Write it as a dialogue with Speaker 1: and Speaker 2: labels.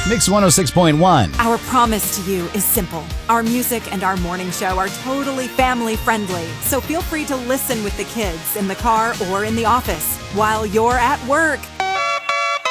Speaker 1: Mix 106.1.
Speaker 2: Our promise to you is simple. Our music and our morning show are totally family friendly, so feel free to listen with the kids in the car or in the office while you're at work.